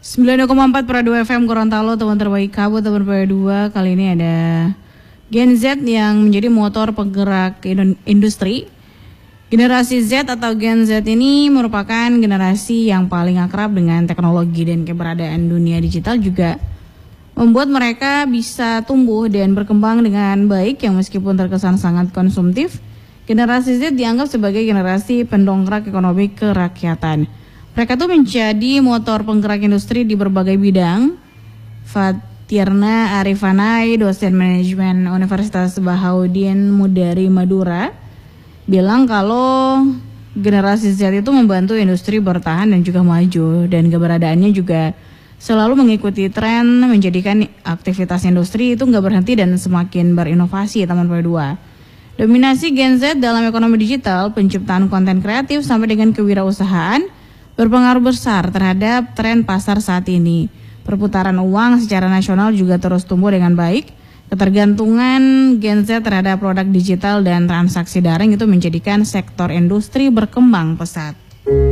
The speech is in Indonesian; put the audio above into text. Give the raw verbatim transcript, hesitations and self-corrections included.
sembilan koma empat per dua F M Gorontalo, teman terbaik kabut teman per dua. Kali ini ada Gen Z yang menjadi motor penggerak industri. Generasi Z atau Gen Z ini merupakan generasi yang paling akrab dengan teknologi, dan keberadaan dunia digital juga membuat mereka bisa tumbuh dan berkembang dengan baik. Yang meskipun terkesan sangat konsumtif, generasi Z dianggap sebagai generasi pendongkrak ekonomi kerakyatan. Mereka tuh menjadi motor penggerak industri di berbagai bidang. Fatirna Arifanai, dosen manajemen Universitas Bahaudin Mudari Madura, bilang kalau generasi Z itu membantu industri bertahan dan juga maju, dan keberadaannya juga selalu mengikuti tren, menjadikan aktivitas industri itu nggak berhenti dan semakin berinovasi, teman P dua. Dominasi Gen Z dalam ekonomi digital, penciptaan konten kreatif sampai dengan kewirausahaan berpengaruh besar terhadap tren pasar saat ini. Perputaran uang secara nasional juga terus tumbuh dengan baik. Ketergantungan Gen Z terhadap produk digital dan transaksi daring itu menjadikan sektor industri berkembang pesat.